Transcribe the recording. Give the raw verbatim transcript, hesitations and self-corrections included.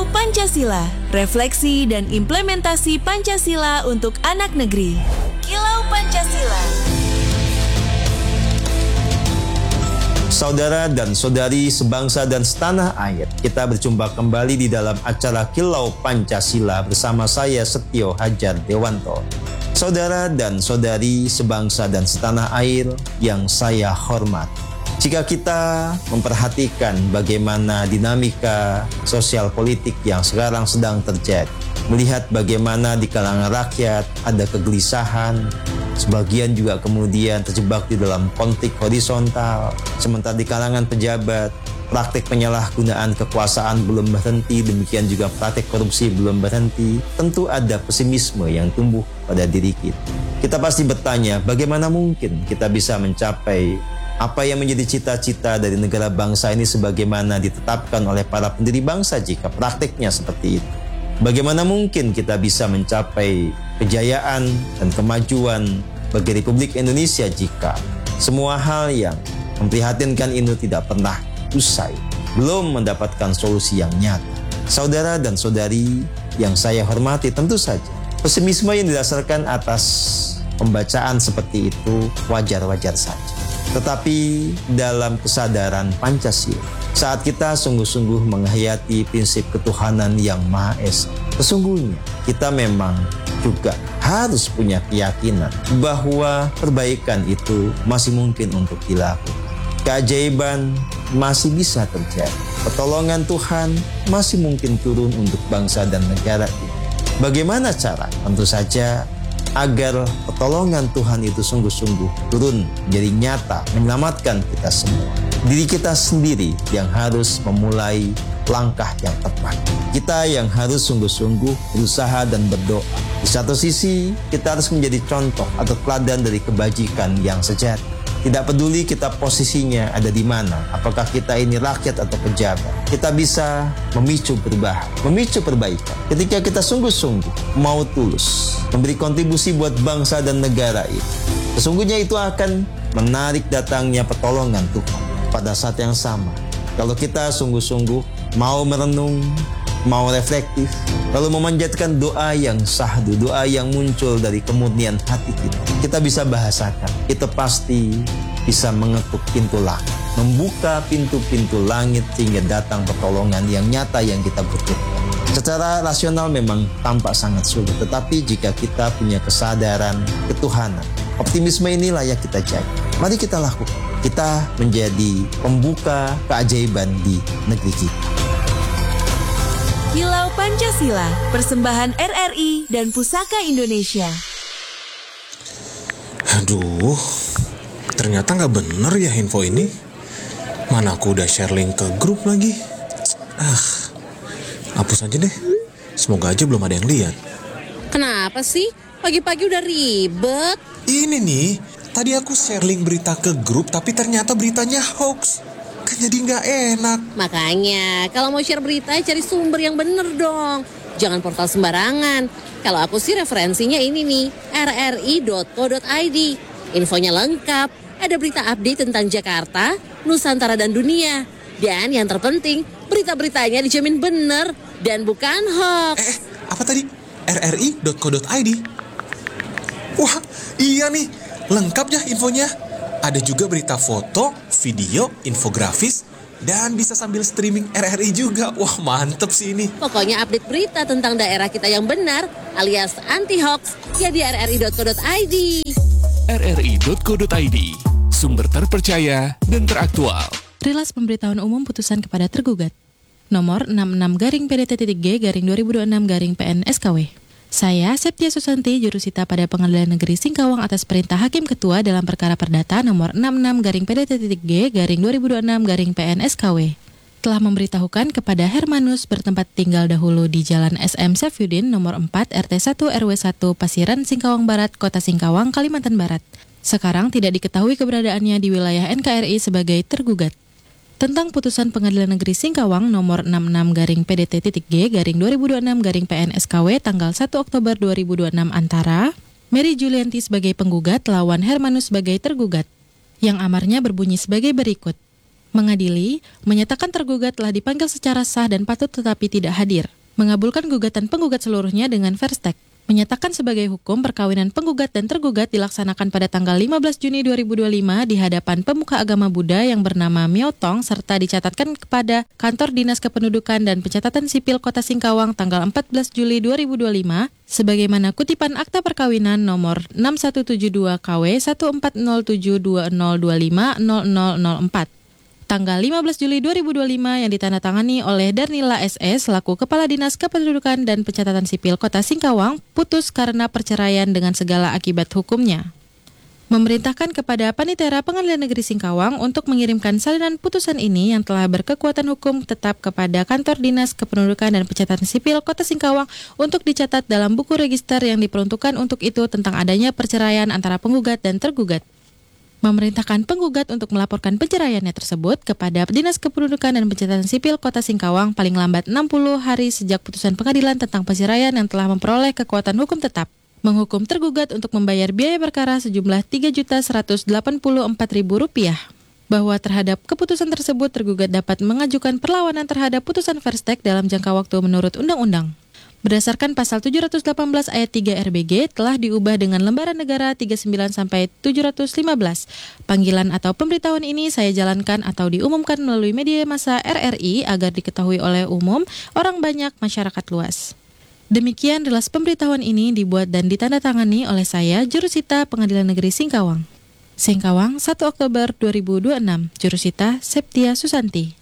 Kilau Pancasila, refleksi dan implementasi Pancasila untuk anak negeri. Kilau Pancasila. Saudara dan saudari sebangsa dan setanah air, kita berjumpa kembali di dalam acara Kilau Pancasila bersama saya Setio Hajar Dewanto. Saudara dan saudari sebangsa dan setanah air yang saya hormati. Jika kita memperhatikan bagaimana dinamika sosial politik yang sekarang sedang terjadi, melihat bagaimana di kalangan rakyat ada kegelisahan, sebagian juga kemudian terjebak di dalam konflik horizontal, sementara di kalangan pejabat, praktik penyalahgunaan kekuasaan belum berhenti, demikian juga praktik korupsi belum berhenti, tentu ada pesimisme yang tumbuh pada diri kita. Kita pasti bertanya, bagaimana mungkin kita bisa mencapai apa yang menjadi cita-cita dari negara bangsa ini sebagaimana ditetapkan oleh para pendiri bangsa jika praktiknya seperti itu? Bagaimana mungkin kita bisa mencapai kejayaan dan kemajuan bagi Republik Indonesia jika semua hal yang memprihatinkan ini tidak pernah usai, belum mendapatkan solusi yang nyata? Saudara dan saudari yang saya hormati, tentu saja pesimisme yang didasarkan atas pembacaan seperti itu wajar-wajar saja. Tetapi dalam kesadaran Pancasila, saat kita sungguh-sungguh menghayati prinsip ketuhanan yang Maha Esa, sesungguhnya kita memang juga harus punya keyakinan bahwa perbaikan itu masih mungkin untuk dilakukan. Keajaiban masih bisa terjadi. Pertolongan Tuhan masih mungkin turun untuk bangsa dan negara ini. Bagaimana cara? Tentu saja agar pertolongan Tuhan itu sungguh-sungguh turun menjadi nyata, menyelamatkan kita semua. Diri kita sendiri yang harus memulai langkah yang tepat. Kita yang harus sungguh-sungguh berusaha dan berdoa. Di satu sisi, kita harus menjadi contoh atau teladan dari kebajikan yang sejati. Tidak peduli kita posisinya ada di mana, apakah kita ini rakyat atau pejabat, kita bisa memicu perubahan, memicu perbaikan. Ketika kita sungguh-sungguh mau tulus memberi kontribusi buat bangsa dan negara ini, sesungguhnya itu akan menarik datangnya pertolongan Tuhan. Pada saat yang sama, kalau kita sungguh-sungguh mau merenung, mau reflektif, lalu memanjatkan doa yang sahdu, doa yang muncul dari kemurnian hati kita, kita bisa bahasakan, kita pasti bisa mengetuk pintu langit, membuka pintu-pintu langit sehingga datang pertolongan yang nyata yang kita butuhkan. Secara rasional memang tampak sangat sulit, tetapi jika kita punya kesadaran ketuhanan, optimisme ini layak kita jaga. Mari kita lakukan. Kita menjadi pembuka keajaiban di negeri kita. Kilau Pancasila, persembahan R R I dan Pusaka Indonesia. Aduh, ternyata nggak bener ya info ini. Mana aku udah share link ke grup lagi. Ah, hapus aja deh. Semoga aja belum ada yang lihat. Kenapa sih? Pagi-pagi udah ribet. Ini nih, tadi aku share link berita ke grup, tapi ternyata beritanya hoax. Kan jadi nggak enak. Makanya, kalau mau share berita, cari sumber yang bener dong. Jangan portal sembarangan. Kalau aku sih referensinya ini nih, r r i dot co dot i d. Infonya lengkap, ada berita update tentang Jakarta, Nusantara dan dunia. Dan yang terpenting, berita-beritanya dijamin bener dan bukan hoax. Eh, apa tadi? r r i dot co dot i d. Wah, iya nih, lengkap ya infonya. Ada juga berita foto, video, infografis, dan bisa sambil streaming R R I juga. Wah, mantep sih ini. Pokoknya update berita tentang daerah kita yang benar, alias anti-hoax, ya di r r i dot co dot i d. r r i dot co dot i d, sumber terpercaya dan teraktual. Rilas Pemberitahuan Umum Putusan kepada Tergugat Nomor enam puluh enam garing P D T G garing dua ribu dua puluh enam garing P N S K W. Saya, Septia Susanti, jurusita pada Pengadilan Negeri Singkawang atas perintah Hakim Ketua dalam perkara perdata nomor enam puluh enam garing P D T G garing dua ribu dua puluh enam garing P N S K W. Telah memberitahukan kepada Hermanus bertempat tinggal dahulu di Jalan S M Safyudin nomor empat R T satu R W satu Pasiran Singkawang Barat, Kota Singkawang, Kalimantan Barat. Sekarang tidak diketahui keberadaannya di wilayah N K R I sebagai tergugat. Tentang putusan Pengadilan Negeri Singkawang nomor enam puluh enam garing P D T G garing dua ribu dua puluh enam garing P N S K W tanggal satu Oktober dua ribu dua puluh enam antara Mary Julianti sebagai penggugat lawan Hermanus sebagai tergugat, yang amarnya berbunyi sebagai berikut. Mengadili, menyatakan tergugat telah dipanggil secara sah dan patut tetapi tidak hadir. Mengabulkan gugatan penggugat seluruhnya dengan verstek. Menyatakan sebagai hukum perkawinan penggugat dan tergugat dilaksanakan pada tanggal lima belas Juni dua ribu dua puluh lima di hadapan pemuka agama Buddha yang bernama Miotong serta dicatatkan kepada Kantor Dinas Kependudukan dan Pencatatan Sipil Kota Singkawang tanggal empat belas Juli dua ribu dua puluh lima sebagaimana kutipan Akta Perkawinan nomor enam satu tujuh dua K W satu empat nol tujuh dua nol dua lima nol nol nol empat. Tanggal lima belas Juli dua ribu dua puluh lima yang ditandatangani oleh Darnila S S selaku Kepala Dinas Kependudukan dan Pencatatan Sipil Kota Singkawang putus karena perceraian dengan segala akibat hukumnya. Memerintahkan kepada Panitera Pengadilan Negeri Singkawang untuk mengirimkan salinan putusan ini yang telah berkekuatan hukum tetap kepada Kantor Dinas Kependudukan dan Pencatatan Sipil Kota Singkawang untuk dicatat dalam buku register yang diperuntukkan untuk itu tentang adanya perceraian antara penggugat dan tergugat. Memerintahkan penggugat untuk melaporkan perceraiannya tersebut kepada Dinas Kependudukan dan Pencatatan Sipil Kota Singkawang paling lambat enam puluh hari sejak putusan pengadilan tentang perceraian yang telah memperoleh kekuatan hukum tetap. Menghukum tergugat untuk membayar biaya perkara sejumlah tiga juta seratus delapan puluh empat ribu rupiah. Bahwa terhadap keputusan tersebut tergugat dapat mengajukan perlawanan terhadap putusan verstek dalam jangka waktu menurut undang-undang. Berdasarkan pasal tujuh ratus delapan belas ayat tiga R B G telah diubah dengan lembaran negara tiga puluh sembilan sampai tujuh ratus lima belas. Panggilan atau pemberitahuan ini saya jalankan atau diumumkan melalui media massa R R I agar diketahui oleh umum, orang banyak, masyarakat luas. Demikian rilis pemberitahuan ini dibuat dan ditandatangani oleh saya, Jurusita Pengadilan Negeri Singkawang. Singkawang, satu Oktober dua ribu dua puluh enam, Jurusita Septia Susanti.